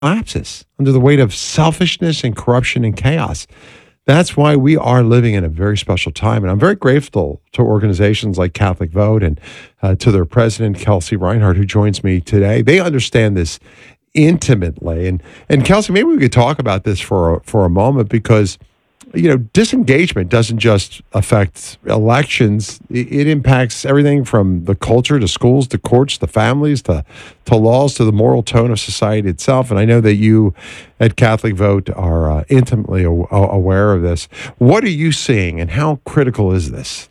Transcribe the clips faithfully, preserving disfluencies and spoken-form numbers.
collapses under the weight of selfishness and corruption and chaos. That's why we are living in a very special time. And I'm very grateful to organizations like Catholic Vote and uh, to their president, Kelsey Reinhardt, who joins me today. They understand this intimately. And, and Kelsey, maybe we could talk about this for a, for a moment because you know, disengagement doesn't just affect elections. It, it impacts everything from the culture to schools to courts to families to, to laws to the moral tone of society itself. And I know that you at Catholic Vote are uh, intimately a, aware of this. What are you seeing and how critical is this?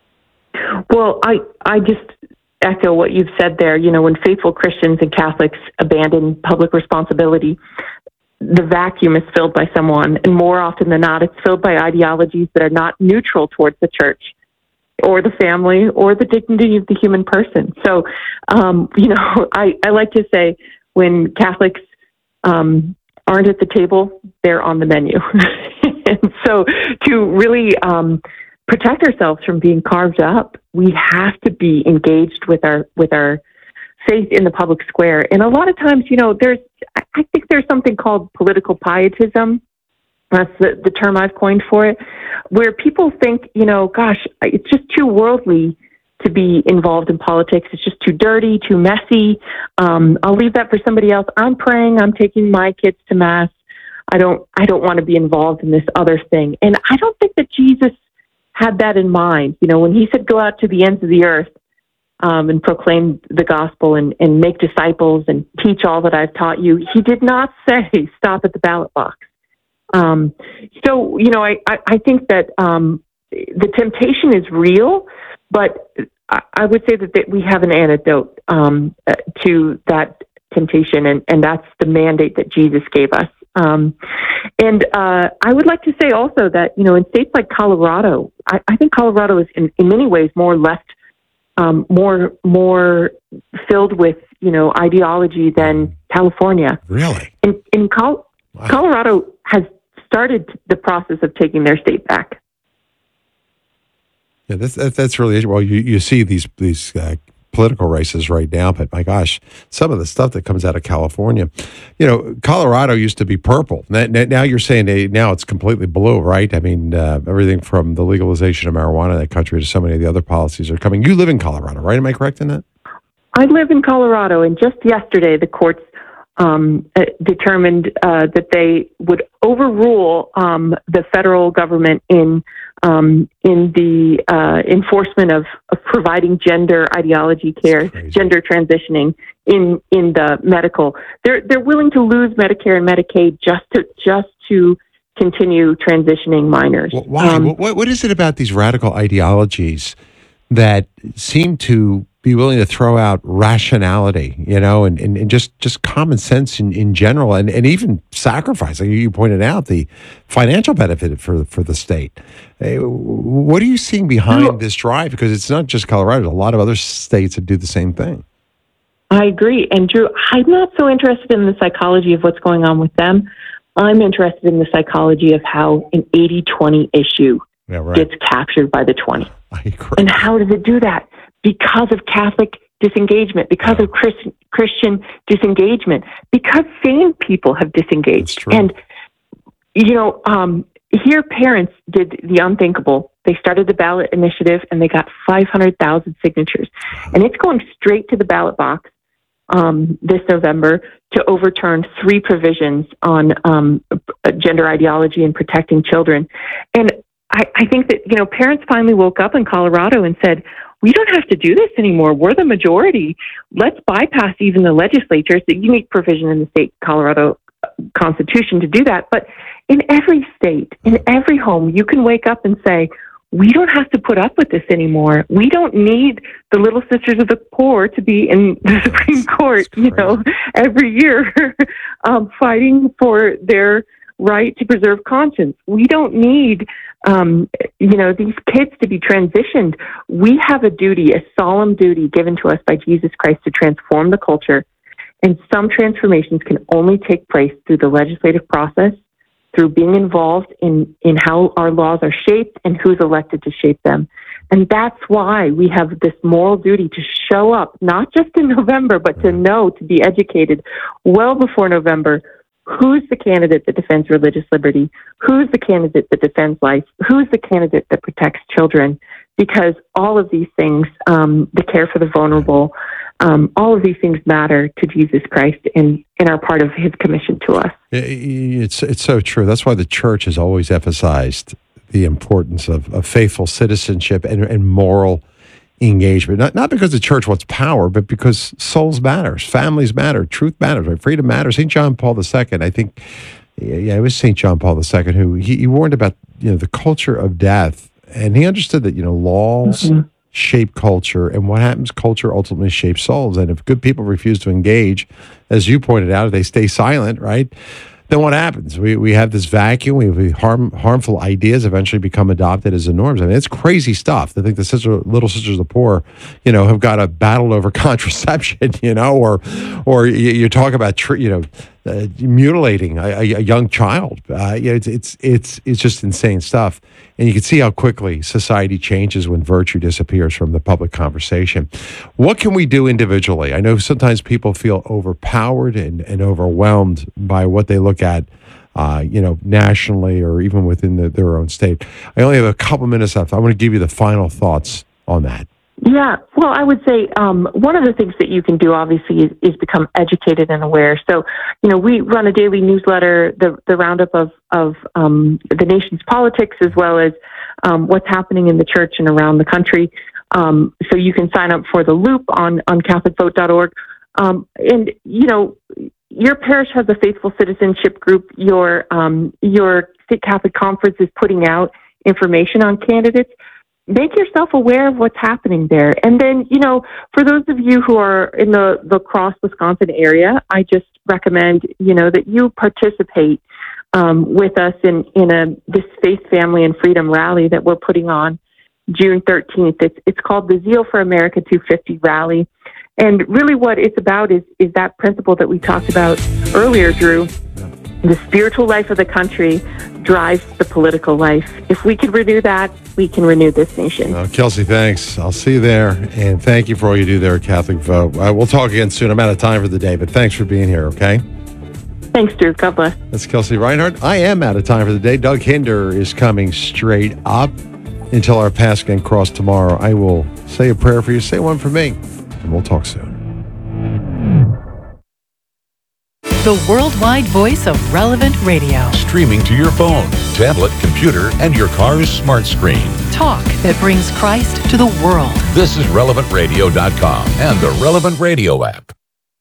Well, I, I just echo what you've said there. You know, when faithful Christians and Catholics abandon public responsibility, the vacuum is filled by someone, and more often than not, it's filled by ideologies that are not neutral towards the church or the family or the dignity of the human person. So, um, you know, I, I like to say when Catholics um, aren't at the table, they're on the menu. And so to really um, protect ourselves from being carved up, we have to be engaged with our with our faith in the public square. And a lot of times, you know, there's, I think there's something called political pietism. That's the, the term I've coined for it, where people think, you know, gosh, it's just too worldly to be involved in politics. It's just too dirty, too messy. Um, I'll leave that for somebody else. I'm praying. I'm taking my kids to mass. I don't, I don't want to be involved in this other thing. And I don't think that Jesus had that in mind. You know, when he said, go out to the ends of the earth, Um, and proclaim the gospel and, and make disciples and teach all that I've taught you, he did not say stop at the ballot box. Um, so, you know, I, I, I think that um, the temptation is real, but I, I would say that, that we have an antidote um, uh, to that temptation, and, and that's the mandate that Jesus gave us. Um, and uh, I would like to say also that, you know, in states like Colorado, I, I think Colorado is in, in many ways more left Um, more more filled with, you know, ideology than California. Really? In, in Col- wow. Colorado has started the process of taking their state back. Yeah, that's that's really well. You, you see these these uh, political races right now, but my gosh, some of the stuff that comes out of California, you know, Colorado used to be purple. Now, now you're saying they, now it's completely blue, right? I mean, uh, everything from the legalization of marijuana in that country to so many of the other policies are coming. You live in Colorado, right? Am I correct in that? I live in Colorado, and just yesterday the courts um, uh, determined uh, that they would overrule um, the federal government in um, in the uh, enforcement of, of providing gender ideology care, gender transitioning in in the medical. They're they're willing to lose Medicare and Medicaid just to just to continue transitioning minors. Well, why? Um, what what is it about these radical ideologies that seem to be willing to throw out rationality, you know, and, and, and just, just common sense in, in general, and, and even sacrifice, like you pointed out, the financial benefit for, for the state. Uh, what are you seeing behind this drive? Because it's not just Colorado. There's a lot of other states that do the same thing. I agree. And Drew, I'm not so interested in the psychology of what's going on with them. I'm interested in the psychology of how an eighty twenty issue yeah, right. gets captured by the twenty. I agree. And how does it do that? Because of Catholic disengagement, because of Christ, Christian disengagement, because sane people have disengaged. And, you know, um, here parents did the unthinkable. They started the ballot initiative and they got five hundred thousand signatures. And it's going straight to the ballot box um, this November to overturn three provisions on um, gender ideology and protecting children. And I, I think that, you know, parents finally woke up in Colorado and said, we don't have to do this anymore. We're the majority. Let's bypass even the legislature. It's a unique provision in the state Colorado Constitution to do that. But in every state, in every home, you can wake up and say, we don't have to put up with this anymore. We don't need the Little Sisters of the Poor to be in the Supreme Court, you know, every year um, fighting for their right to preserve conscience. We don't need, um, you know, these kids to be transitioned. We have a duty, a solemn duty given to us by Jesus Christ to transform the culture. And some transformations can only take place through the legislative process, through being involved in, in how our laws are shaped and who's elected to shape them. And that's why we have this moral duty to show up, not just in November, but to know, to be educated well before November, who's the candidate that defends religious liberty? Who's the candidate that defends life? Who's the candidate that protects children? Because all of these things, um, the care for the vulnerable, um, all of these things matter to Jesus Christ and, and are part of his commission to us. It's, it's so true. That's why the church has always emphasized the importance of, of faithful citizenship and, and moral engagement. Not, not because the church wants power, but because souls matters, families matter, truth matters, right? Freedom matters. Saint John Paul the Second, I think, yeah, it was Saint John Paul the Second who he, he warned about, you know, the culture of death, and he understood that, you know, laws mm-hmm. shape culture, and what happens, culture ultimately shapes souls. And if good people refuse to engage, as you pointed out, if they stay silent, right, then what happens? We we have this vacuum. We have harm, harmful ideas eventually become adopted as the norms. I mean, it's crazy stuff. I think the sister, Little Sisters of the Poor, you know, have got a battle over contraception, you know, or or you, you talk about, tr- you know, uh, mutilating a, a, a young child. Uh, you know, it's it's it's it's just insane stuff. And you can see how quickly society changes when virtue disappears from the public conversation. What can we do individually? I know sometimes people feel overpowered and, and overwhelmed by what they look at, uh, you know, nationally or even within the, their own state. I only have a couple minutes left. I want to give you the final thoughts on that. Yeah, well, I would say um, one of the things that you can do, obviously, is, is become educated and aware. So, you know, we run a daily newsletter, the the roundup of of um, the nation's politics, as well as um, what's happening in the church and around the country. Um, so you can sign up for the Loop on on Catholic Vote dot org. Um, and you know, your parish has a faithful citizenship group. Your um, your state Catholic conference is putting out information on candidates. Make yourself aware of what's happening there. And then, you know, for those of you who are in the La Crosse, Wisconsin area, I just recommend, you know, that you participate um, with us in, in a this Faith, Family, and Freedom rally that we're putting on June thirteenth. It's it's called the Zeal for America two fifty Rally. And really what it's about is, is that principle that we talked about earlier, Drew. The spiritual life of the country drives the political life. If we can renew that, we can renew this nation. Uh, Kelsey, thanks. I'll see you there. And thank you for all you do there at Catholic Vote. Uh, we'll talk again soon. I'm out of time for the day, but thanks for being here, okay? Thanks, Drew. God bless. That's Kelsey Reinhardt. I am out of time for the day. Doug Hinder is coming straight up until our paths can cross tomorrow. I will say a prayer for you. Say one for me, and we'll talk soon. The worldwide voice of Relevant Radio. Streaming to your phone, tablet, computer, and your car's smart screen. Talk that brings Christ to the world. This is relevant radio dot com and the Relevant Radio app.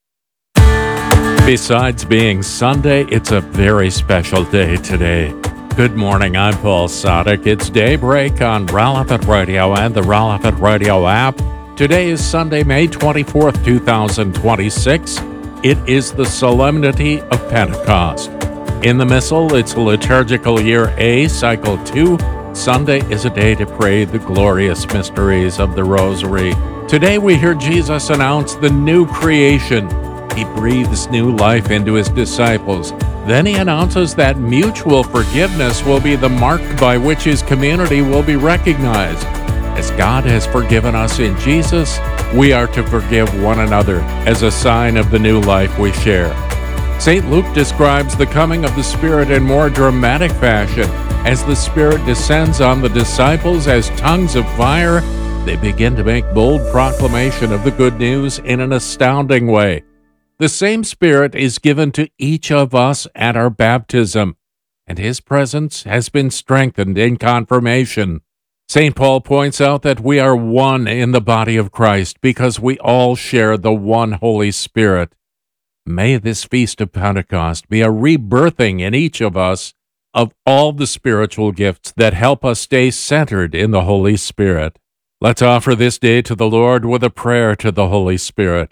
Besides being Sunday, it's a very special day today. Good morning, I'm Paul Sadek. It's Daybreak on Relevant Radio and the Relevant Radio app. Today is Sunday, May twenty-fourth, twenty twenty-six. It is the Solemnity of Pentecost. In the Missal, it's liturgical year A, cycle two. Sunday is a day to pray the glorious mysteries of the Rosary. Today we hear Jesus announce the new creation. He breathes new life into his disciples. Then he announces that mutual forgiveness will be the mark by which his community will be recognized. As God has forgiven us in Jesus, we are to forgive one another as a sign of the new life we share. Saint Luke describes the coming of the Spirit in more dramatic fashion. As the Spirit descends on the disciples as tongues of fire, they begin to make bold proclamation of the good news in an astounding way. The same Spirit is given to each of us at our baptism, and his presence has been strengthened in confirmation. Saint Paul points out that we are one in the body of Christ because we all share the one Holy Spirit. May this Feast of Pentecost be a rebirthing in each of us of all the spiritual gifts that help us stay centered in the Holy Spirit. Let's offer this day to the Lord with a prayer to the Holy Spirit.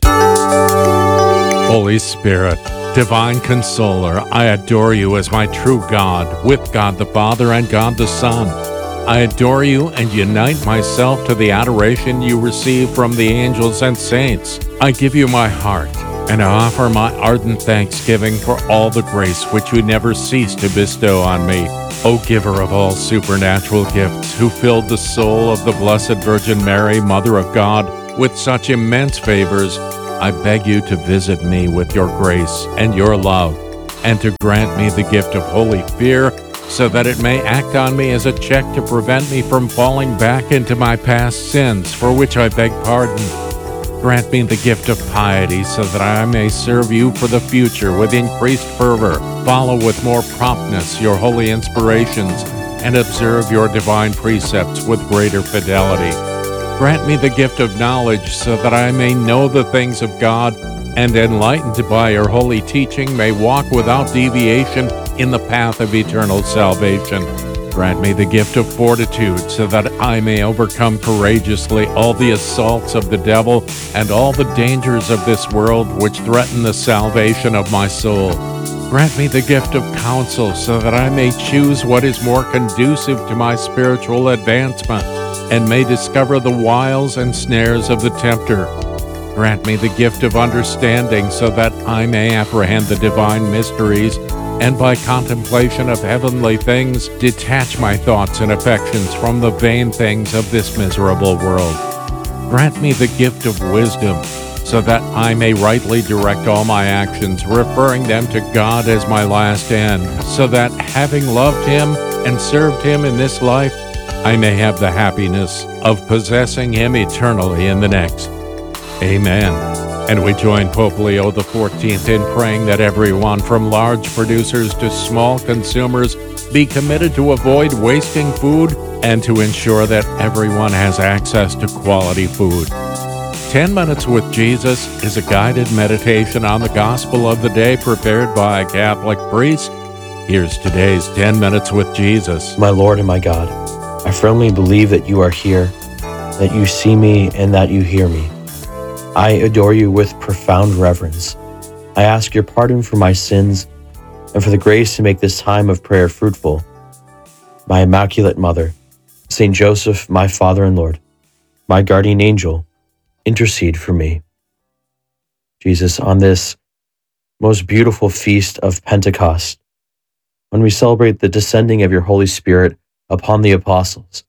Holy Spirit, Divine Consoler, I adore you as my true God, with God the Father and God the Son. I adore you and unite myself to the adoration you receive from the angels and saints. I give you my heart, and I offer my ardent thanksgiving for all the grace which you never cease to bestow on me. O giver of all supernatural gifts, who filled the soul of the Blessed Virgin Mary, Mother of God, with such immense favors, I beg you to visit me with your grace and your love. and to grant me the gift of holy fear, so that it may act on me as a check to prevent me from falling back into my past sins, for which I beg pardon. Grant me the gift of piety, so that I may serve you for the future with increased fervor, follow with more promptness your holy inspirations, and observe your divine precepts with greater fidelity. Grant me the gift of knowledge, so that I may know the things of God, and enlightened by your holy teaching may walk without deviation in the path of eternal salvation. Grant me the gift of fortitude, so that I may overcome courageously all the assaults of the devil and all the dangers of this world which threaten the salvation of my soul. Grant me the gift of counsel, so that I may choose what is more conducive to my spiritual advancement, and may discover the wiles and snares of the tempter. Grant me the gift of understanding, so that I may apprehend the divine mysteries, and by contemplation of heavenly things, detach my thoughts and affections from the vain things of this miserable world. Grant me the gift of wisdom, so that I may rightly direct all my actions, referring them to God as my last end, so that, having loved Him and served Him in this life, I may have the happiness of possessing Him eternally in the next. Amen. And we join Pope Leo the fourteenth in praying that everyone, from large producers to small consumers, be committed to avoid wasting food and to ensure that everyone has access to quality food. Ten Minutes with Jesus is a guided meditation on the Gospel of the day prepared by a Catholic priest. Here's today's Ten Minutes with Jesus. My Lord and my God, I firmly believe that you are here, that you see me, and that you hear me. I adore you with profound reverence. I ask your pardon for my sins and for the grace to make this time of prayer fruitful. My Immaculate Mother, Saint Joseph, my Father and Lord, my guardian angel, intercede for me. Jesus, on this most beautiful feast of Pentecost, when we celebrate the descending of your Holy Spirit upon the apostles,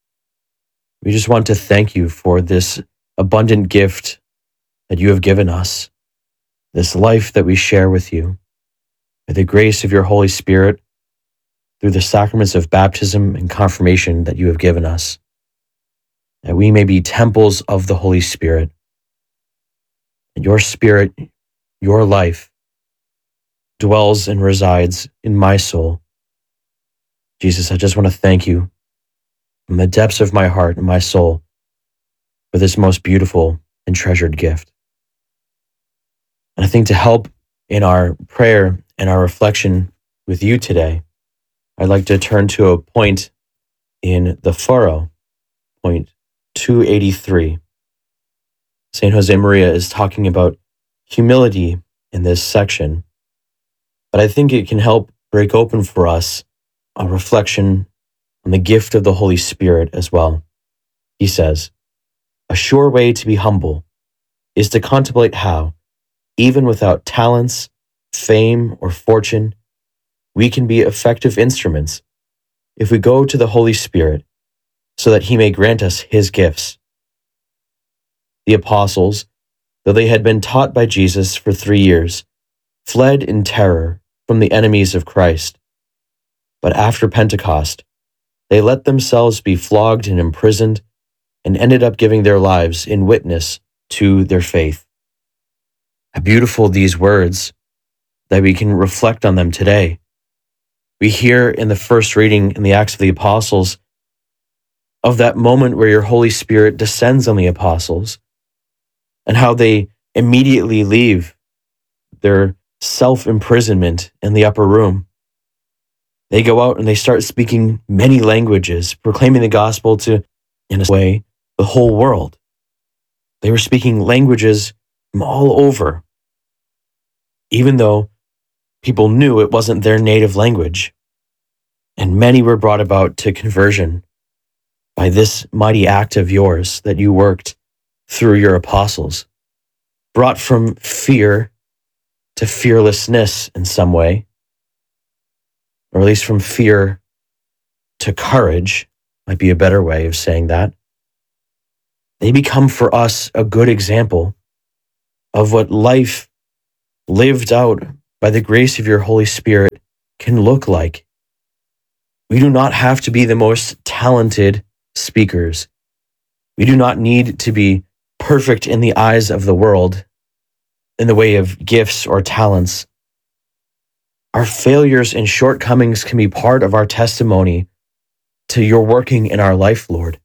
we just want to thank you for this abundant gift that you have given us, this life that we share with you. By the grace of your Holy Spirit, through the sacraments of baptism and confirmation that you have given us, that we may be temples of the Holy Spirit. And your Spirit, your life, dwells and resides in my soul. Jesus, I just want to thank you from the depths of my heart and my soul for this most beautiful and treasured gift. And I think to help in our prayer and our reflection with you today, I'd like to turn to a point in the Furrow, point two eighty-three. Saint Josemaria is talking about humility in this section, but I think it can help break open for us a reflection on the gift of the Holy Spirit as well. He says, "A sure way to be humble is to contemplate how, even without talents, fame, or fortune, we can be effective instruments if we go to the Holy Spirit so that he may grant us his gifts. The apostles, though they had been taught by Jesus for three years, fled in terror from the enemies of Christ. But after Pentecost, they let themselves be flogged and imprisoned and ended up giving their lives in witness to their faith." How beautiful these words, that we can reflect on them today. We hear in the first reading in the Acts of the Apostles of that moment where your Holy Spirit descends on the apostles and how they immediately leave their self-imprisonment in the upper room. They go out and they start speaking many languages, proclaiming the gospel to, in a way, the whole world. They were speaking languages from all over, even though people knew it wasn't their native language. And many were brought about to conversion by this mighty act of yours that you worked through your apostles, brought from fear to fearlessness in some way, or at least from fear to courage, might be a better way of saying that. They become for us a good example of what life lived out by the grace of your Holy Spirit, can look like. We do not have to be the most talented speakers. We do not need to be perfect in the eyes of the world in the way of gifts or talents. Our failures and shortcomings can be part of our testimony to your working in our life, Lord.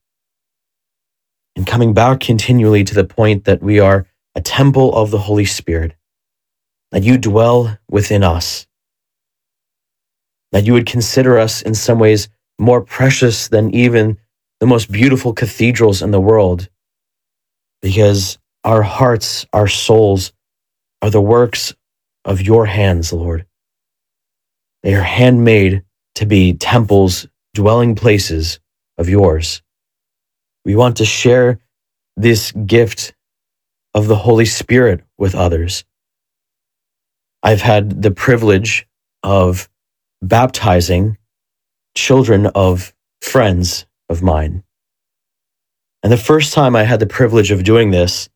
And coming back continually to the point that we are a temple of the Holy Spirit, that you dwell within us, that you would consider us in some ways more precious than even the most beautiful cathedrals in the world, because our hearts, our souls are the works of your hands, Lord. They are handmade to be temples, dwelling places of yours. We want to share this gift of the Holy Spirit with others. I've had the privilege of baptizing children of friends of mine. And the first time I had the privilege of doing this,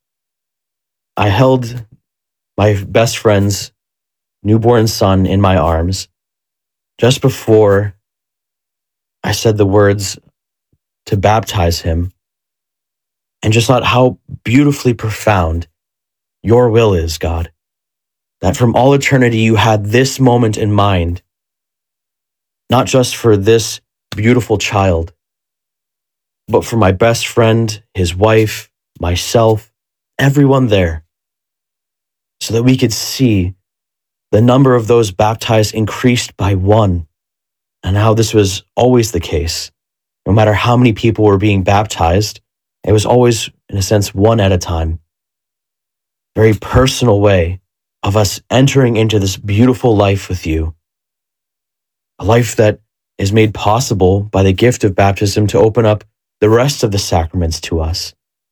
I held my best friend's newborn son in my arms just before I said the words to baptize him, and just thought how beautifully profound your will is, God. That from all eternity you had this moment in mind, not just for this beautiful child, but for my best friend, his wife, myself, everyone there, so that we could see the number of those baptized increased by one, and how this was always the case. No matter how many people were being baptized, it was always, in a sense, one at a time. Very personal way of us entering into this beautiful life with you, a life that is made possible by the gift of baptism to open up the rest of the sacraments to us,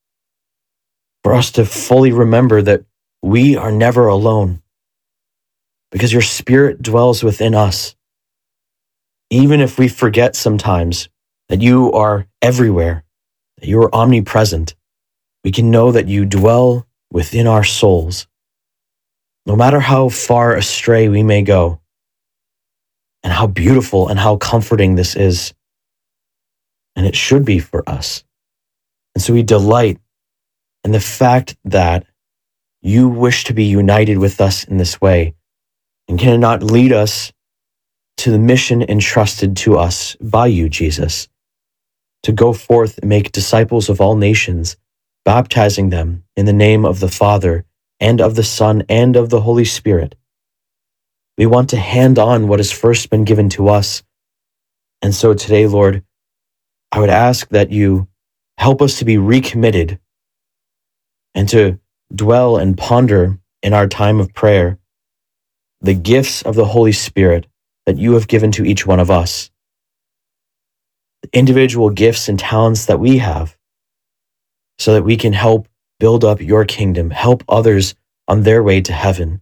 for us to fully remember that we are never alone, because your Spirit dwells within us. Even if we forget sometimes that you are everywhere, that you are omnipresent, we can know that you dwell within our souls, no matter how far astray we may go, and how beautiful and how comforting this is. And it should be for us. And so we delight in the fact that you wish to be united with us in this way, and cannot lead us to the mission entrusted to us by you, Jesus, to go forth and make disciples of all nations, baptizing them in the name of the Father and of the Son and of the Holy Spirit. We want to hand on what has first been given to us. And so today, Lord, I would ask that you help us to be recommitted and to dwell and ponder in our time of prayer the gifts of the Holy Spirit that you have given to each one of us, the individual gifts and talents that we have, so that we can help build up your kingdom, help others on their way to heaven.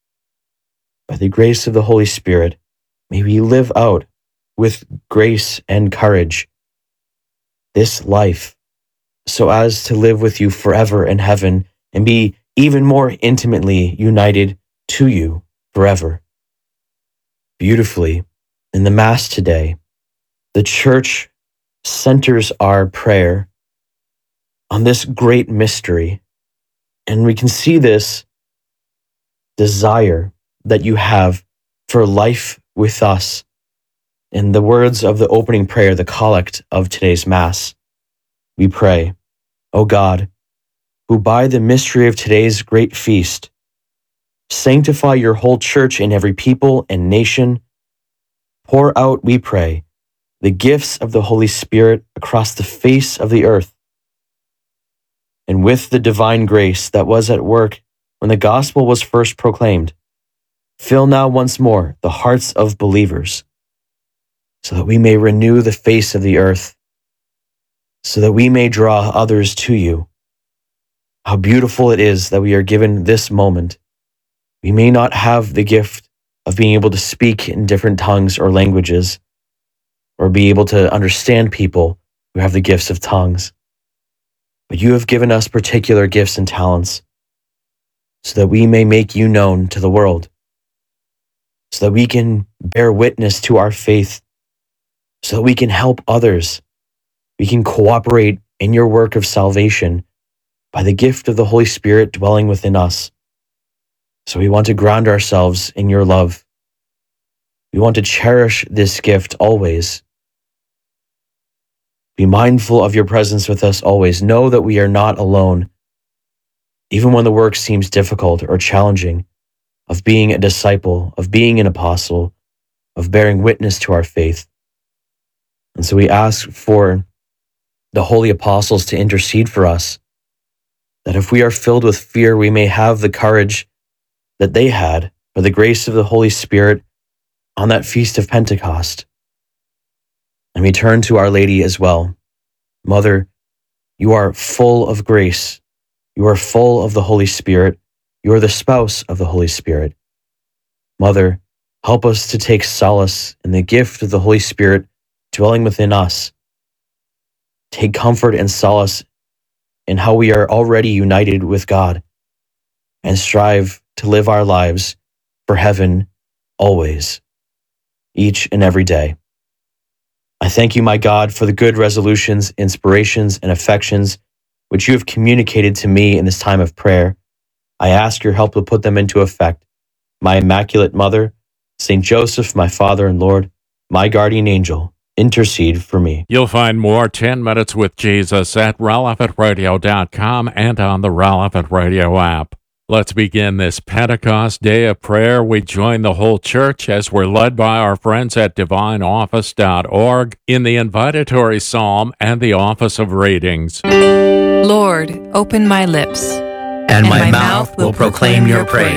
By the grace of the Holy Spirit, may we live out with grace and courage this life, so as to live with you forever in heaven and be even more intimately united to you forever. Beautifully, in the Mass today, the Church centers our prayer on this great mystery, and we can see this desire that you have for life with us in the words of the opening prayer, the collect of today's Mass. We pray, O God, who by the mystery of today's great feast sanctify your whole church in every people and nation, pour out, we pray, the gifts of the Holy Spirit across the face of the earth. And with the divine grace that was at work when the gospel was first proclaimed, fill now once more the hearts of believers, so that we may renew the face of the earth, so that we may draw others to you. How beautiful it is that we are given this moment. We may not have the gift of being able to speak in different tongues or languages, or be able to understand people who have the gifts of tongues, but you have given us particular gifts and talents so that we may make you known to the world. so that we can bear witness to our faith, so that we can help others. We can cooperate in your work of salvation by the gift of the Holy Spirit dwelling within us. So we want to ground ourselves in your love. We want to cherish this gift always. Be mindful of your presence with us always. Know that we are not alone, even when the work seems difficult or challenging, of being a disciple, of being an apostle, of bearing witness to our faith. And so we ask for the holy apostles to intercede for us, that if we are filled with fear, we may have the courage that they had by the grace of the Holy Spirit on that feast of Pentecost. And we turn to Our Lady as well. Mother, you are full of grace. You are full of the Holy Spirit. You are the spouse of the Holy Spirit. Mother, help us to take solace in the gift of the Holy Spirit dwelling within us. Take comfort and solace in how we are already united with God, and strive to live our lives for heaven always, each and every day. I thank you, my God, for the good resolutions, inspirations, and affections which you have communicated to me in this time of prayer. I ask your help to put them into effect. My Immaculate Mother, Saint Joseph, my Father and Lord, my guardian angel, intercede for me. You'll find more ten minutes with Jesus at relevant radio dot com and on the Relevant Radio app. Let's begin this Pentecost day of prayer. We join the whole church as we're led by our friends at divine office dot org in the invitatory psalm and the office of readings. Lord, open my lips, and my mouth will proclaim your praise.